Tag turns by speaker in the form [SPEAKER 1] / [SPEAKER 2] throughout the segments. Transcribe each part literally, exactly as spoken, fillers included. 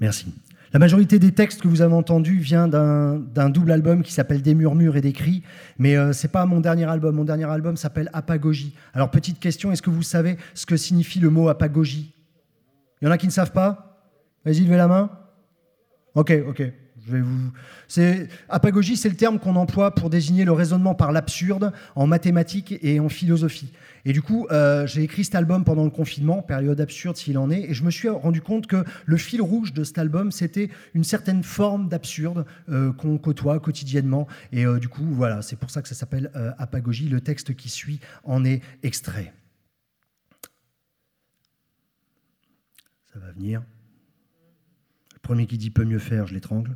[SPEAKER 1] Merci. La majorité des textes que vous avez entendus vient d'un, d'un double album qui s'appelle Des murmures et des cris, mais euh, c'est pas mon dernier album. Mon dernier album s'appelle Apagogie. Alors, petite question, est-ce que vous savez ce que signifie le mot apagogie? Il y en a qui ne savent pas? Vas-y, levez la main. Ok, ok. Je vais vous... c'est... Apagogie, c'est le terme qu'on emploie pour désigner le raisonnement par l'absurde en mathématiques et en philosophie. Et du coup, euh, j'ai écrit cet album pendant le confinement, période absurde s'il en est, et je me suis rendu compte que le fil rouge de cet album, c'était une certaine forme d'absurde euh, qu'on côtoie quotidiennement. Et euh, du coup, voilà, c'est pour ça que ça s'appelle euh, Apagogie. Le texte qui suit en est extrait. Ça va venir. Le premier qui dit peut mieux faire, je l'étrangle.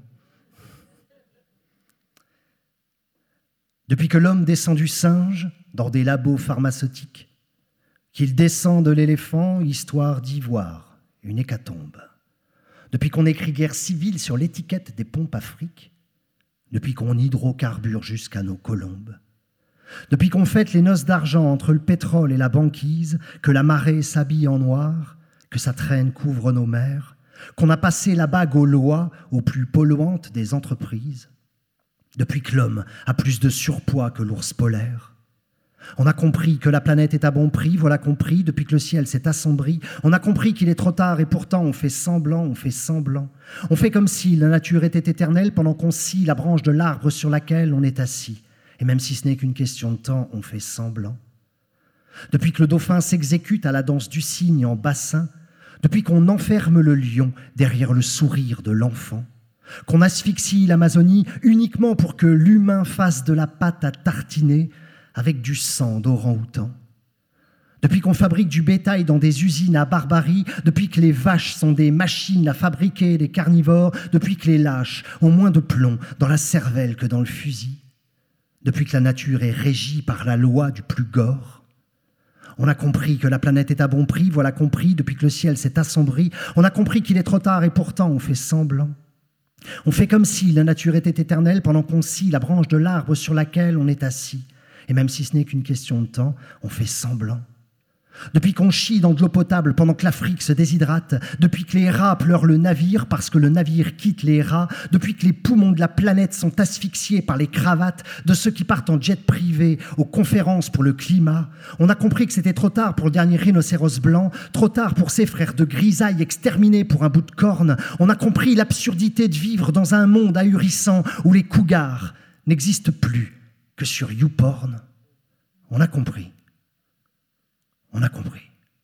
[SPEAKER 1] Depuis que l'homme descend du singe dans des labos pharmaceutiques, qu'il descend de l'éléphant, histoire d'ivoire, une hécatombe. Depuis qu'on écrit guerre civile sur l'étiquette des pompes à fric, depuis qu'on hydrocarbure jusqu'à nos colombes, depuis qu'on fête les noces d'argent entre le pétrole et la banquise, que la marée s'habille en noir, que sa traîne couvre nos mers, qu'on a passé la bague aux lois, aux plus polluantes des entreprises, depuis que l'homme a plus de surpoids que l'ours polaire. On a compris que la planète est à bon prix, voilà compris, depuis que le ciel s'est assombri. On a compris qu'il est trop tard et pourtant on fait semblant, on fait semblant. On fait comme si la nature était éternelle pendant qu'on scie la branche de l'arbre sur laquelle on est assis. Et même si ce n'est qu'une question de temps, on fait semblant. Depuis que le dauphin s'exécute à la danse du cygne en bassin, depuis qu'on enferme le lion derrière le sourire de l'enfant, qu'on asphyxie l'Amazonie uniquement pour que l'humain fasse de la pâte à tartiner avec du sang d'orang-outan. Depuis qu'on fabrique du bétail dans des usines à barbarie, depuis que les vaches sont des machines à fabriquer des carnivores, depuis que les lâches ont moins de plomb dans la cervelle que dans le fusil, depuis que la nature est régie par la loi du plus gore. On a compris que la planète est à bon prix, voilà compris, depuis que le ciel s'est assombri. On a compris qu'il est trop tard et pourtant on fait semblant. On fait comme si la nature était éternelle pendant qu'on scie la branche de l'arbre sur laquelle on est assis. Et même si ce n'est qu'une question de temps, on fait semblant. Depuis qu'on chie dans de l'eau potable pendant que l'Afrique se déshydrate, depuis que les rats pleurent le navire parce que le navire quitte les rats, depuis que les poumons de la planète sont asphyxiés par les cravates de ceux qui partent en jet privé aux conférences pour le climat, on a compris que c'était trop tard pour le dernier rhinocéros blanc, trop tard pour ses frères de grisaille exterminés pour un bout de corne. On a compris l'absurdité de vivre dans un monde ahurissant où les cougars n'existent plus que sur YouPorn. On a compris. On a compris.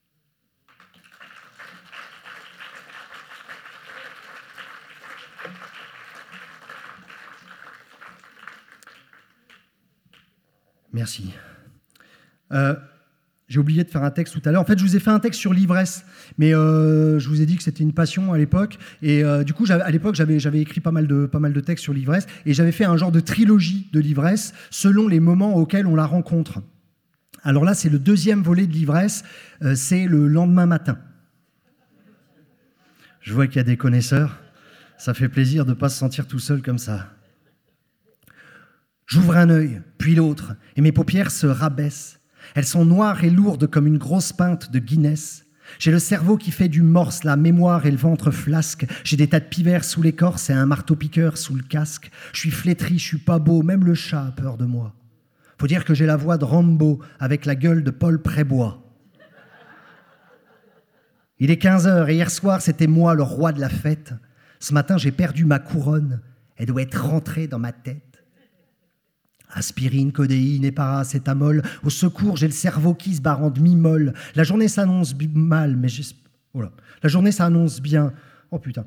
[SPEAKER 1] Merci. Euh, j'ai oublié de faire un texte tout à l'heure. En fait, je vous ai fait un texte sur l'ivresse, mais euh, je vous ai dit que c'était une passion à l'époque. Et euh, du coup, à l'époque, j'avais, j'avais écrit pas mal, de, pas mal de textes sur l'ivresse, et j'avais fait un genre de trilogie de l'ivresse selon les moments auxquels on la rencontre. Alors là, c'est le deuxième volet de l'ivresse, euh, c'est le lendemain matin. Je vois qu'il y a des connaisseurs. Ça fait plaisir de ne pas se sentir tout seul comme ça. J'ouvre un œil, puis l'autre, et mes paupières se rabaissent. Elles sont noires et lourdes comme une grosse pinte de Guinness. J'ai le cerveau qui fait du morse, la mémoire et le ventre flasque. J'ai des tas de pivers sous l'écorce et un marteau-piqueur sous le casque. Je suis flétri, je suis pas beau, même le chat a peur de moi. Faut dire que j'ai la voix de Rambo avec la gueule de Paul Prébois. Il est quinze heures et hier soir, c'était moi le roi de la fête. Ce matin, j'ai perdu ma couronne. Elle doit être rentrée dans ma tête. Aspirine, codéine et paracétamol. Au secours, j'ai le cerveau qui se barre en demi-molle. La journée s'annonce bi- mal, mais j'ai... Oh là. La journée s'annonce bien. Oh putain.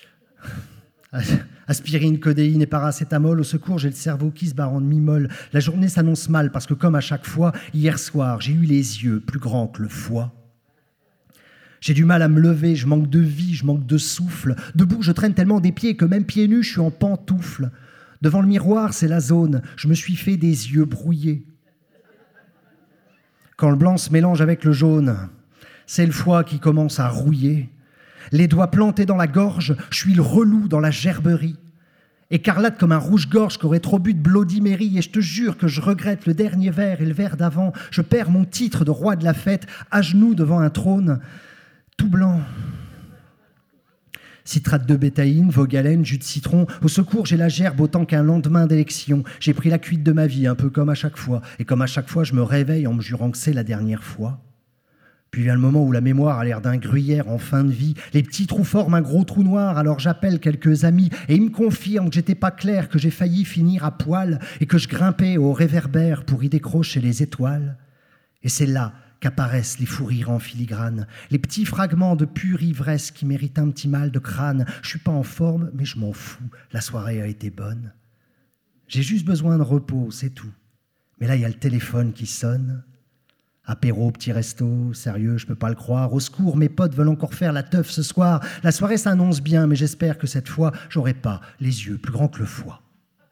[SPEAKER 1] Aspirine, codéine et paracétamol, au secours, j'ai le cerveau qui se barre en demi-molle. La journée s'annonce mal parce que, comme à chaque fois, hier soir, j'ai eu les yeux plus grands que le foie. J'ai du mal à me lever, je manque de vie, je manque de souffle. Debout, je traîne tellement des pieds que même pieds nus, je suis en pantoufle. Devant le miroir, c'est la zone. Je me suis fait des yeux brouillés. Quand le blanc se mélange avec le jaune, c'est le foie qui commence à rouiller. Les doigts plantés dans la gorge, je suis le relou dans la gerberie. Écarlate comme un rouge-gorge qu'aurait trop bu de Bloody Mary. Et je te jure que je regrette le dernier verre et le verre d'avant. Je perds mon titre de roi de la fête, à genoux devant un trône, tout blanc. Citrate de bétaïne, Vogalène, jus de citron. Au secours, j'ai la gerbe autant qu'un lendemain d'élection. J'ai pris la cuite de ma vie, un peu comme à chaque fois. Et comme à chaque fois, je me réveille en me jurant que c'est la dernière fois. Puis vient le moment où la mémoire a l'air d'un gruyère en fin de vie. Les petits trous forment un gros trou noir, alors j'appelle quelques amis et ils me confirment que j'étais pas clair, que j'ai failli finir à poil et que je grimpais au réverbère pour y décrocher les étoiles. Et c'est là qu'apparaissent les fous rires en filigrane, les petits fragments de pure ivresse qui méritent un petit mal de crâne. Je suis pas en forme, mais je m'en fous, la soirée a été bonne. J'ai juste besoin de repos, c'est tout. Mais là, il y a le téléphone qui sonne. Apéro, petit resto, sérieux, je peux pas le croire. Au secours, mes potes veulent encore faire la teuf ce soir. La soirée s'annonce bien, mais j'espère que cette fois, j'aurai pas les yeux plus grands que le foie.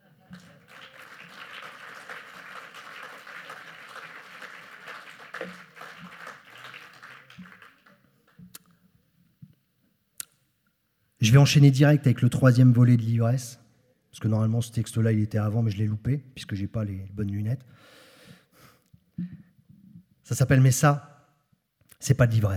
[SPEAKER 1] Je vais enchaîner direct avec le troisième volet de l'ivresse, parce que normalement ce texte-là, il était avant, mais je l'ai loupé, puisque j'ai pas les bonnes lunettes. Ça s'appelle « Mais ça, c'est pas de l'ivresse ».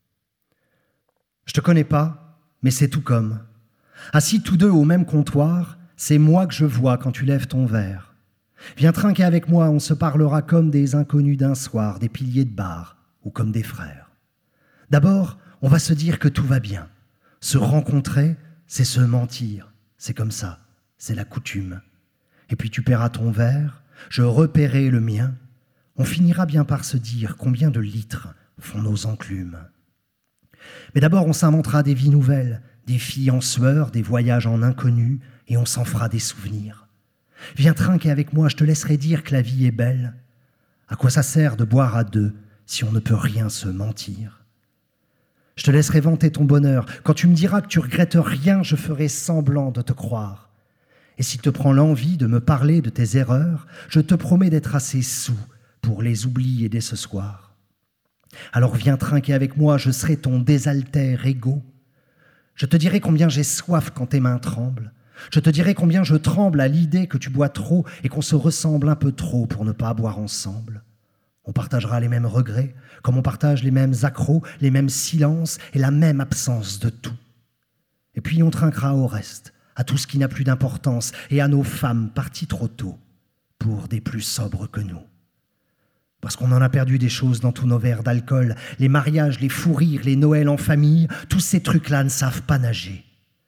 [SPEAKER 1] Je te connais pas, mais c'est tout comme. Assis tous deux au même comptoir, c'est moi que je vois quand tu lèves ton verre. Viens trinquer avec moi, on se parlera comme des inconnus d'un soir, des piliers de bar, ou comme des frères. D'abord, on va se dire que tout va bien. Se rencontrer, c'est se mentir. C'est comme ça, c'est la coutume. Et puis tu paieras ton verre, je repaierai le mien. On finira bien par se dire combien de litres font nos enclumes. Mais d'abord, on s'inventera des vies nouvelles, des filles en sueur, des voyages en inconnu, et on s'en fera des souvenirs. Viens trinquer avec moi, je te laisserai dire que la vie est belle. À quoi ça sert de boire à deux si on ne peut rien se mentir ? Je te laisserai vanter ton bonheur. Quand tu me diras que tu regrettes rien, je ferai semblant de te croire. Et si te prend l'envie de me parler de tes erreurs, je te promets d'être assez saoul pour les oublier dès ce soir. Alors viens trinquer avec moi, je serai ton désaltère égaux. Je te dirai combien j'ai soif quand tes mains tremblent. Je te dirai combien je tremble à l'idée que tu bois trop et qu'on se ressemble un peu trop pour ne pas boire ensemble. On partagera les mêmes regrets, comme on partage les mêmes accros, les mêmes silences et la même absence de tout. Et puis on trinquera au reste, à tout ce qui n'a plus d'importance et à nos femmes parties trop tôt pour des plus sobres que nous. Parce qu'on en a perdu des choses dans tous nos verres d'alcool, les mariages, les fous rires, les Noëls en famille, tous ces trucs-là ne savent pas nager.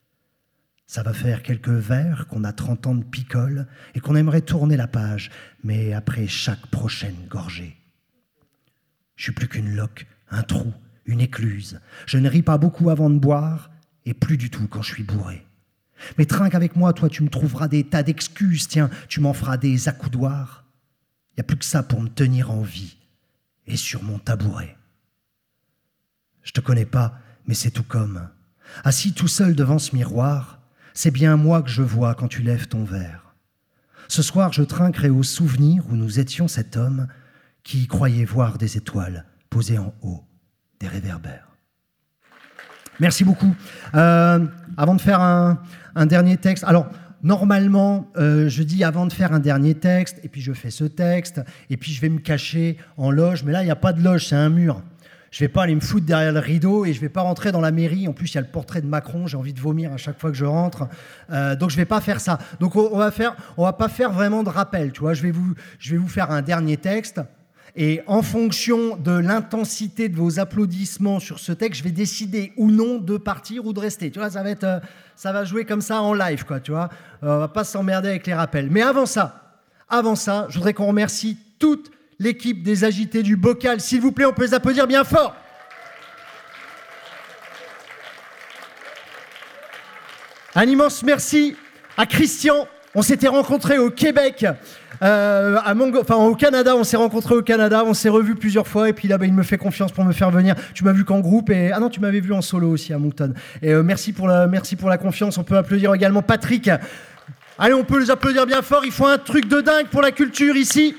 [SPEAKER 1] Ça va faire quelques verres qu'on a trente ans de picole et qu'on aimerait tourner la page, mais après chaque prochaine gorgée. Je suis plus qu'une loque, un trou, une écluse. Je ne ris pas beaucoup avant de boire et plus du tout quand je suis bourré. Mais trinque avec moi, toi tu me trouveras des tas d'excuses, tiens, tu m'en feras des accoudoirs. Il n'y a plus que ça pour me tenir en vie et sur mon tabouret. Je te connais pas, mais c'est tout comme. Assis tout seul devant ce miroir, c'est bien moi que je vois quand tu lèves ton verre. Ce soir, je trinquerai au souvenir où nous étions cet homme qui croyait voir des étoiles posées en haut des réverbères. Merci beaucoup. Euh, avant de faire un, un dernier texte, alors normalement, euh, je dis avant de faire un dernier texte, et puis je fais ce texte, et puis je vais me cacher en loge, mais là, il n'y a pas de loge, c'est un mur. Je ne vais pas aller me foutre derrière le rideau et je ne vais pas rentrer dans la mairie. En plus, il y a le portrait de Macron, j'ai envie de vomir à chaque fois que je rentre. Euh, donc, je ne vais pas faire ça. Donc, on va faire, on va pas faire vraiment de rappel. Tu vois, je vais vous, je vais vous faire un dernier texte. Et en fonction de l'intensité de vos applaudissements sur ce texte, je vais décider ou non de partir ou de rester. Tu vois, ça va être, euh, ça va jouer comme ça en live, quoi. Tu vois, euh, on va pas s'emmerder avec les rappels. Mais avant ça, avant ça, je voudrais qu'on remercie toute l'équipe des Agités du Bocal. S'il vous plaît, on peut les applaudir bien fort. Un immense merci à Christian. On s'était rencontrés au Québec, euh, à Mongo- enfin au Canada. On s'est rencontrés au Canada, on s'est revus plusieurs fois. Et puis là, bah, il me fait confiance pour me faire venir. Tu m'as vu qu'en groupe et ah non, tu m'avais vu en solo aussi à Moncton. Et euh, merci pour la, merci pour la confiance. On peut applaudir également Patrick. Allez, on peut les applaudir bien fort. Il faut un truc de dingue pour la culture ici.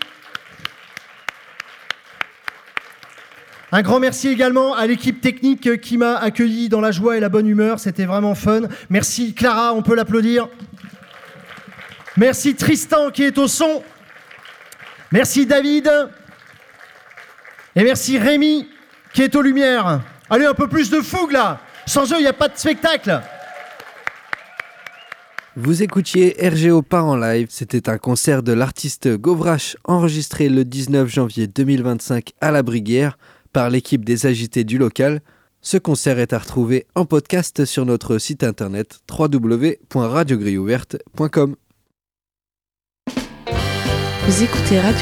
[SPEAKER 1] Un grand merci également à l'équipe technique qui m'a accueilli dans la joie et la bonne humeur. C'était vraiment fun. Merci Clara, on peut l'applaudir. Merci Tristan qui est au son. Merci David. Et merci Rémi qui est aux lumières. Allez, un peu plus de fougue là. Sans eux, il n'y a pas de spectacle.
[SPEAKER 2] Vous écoutiez R G O part en live, c'était un concert de l'artiste Govrache enregistré le dix-neuf janvier deux mille vingt-cinq à la Briguière par l'équipe des Agités du local. Ce concert est à retrouver en podcast sur notre site internet w w w point radio grille ouverte point com.
[SPEAKER 3] Vous écoutez Radio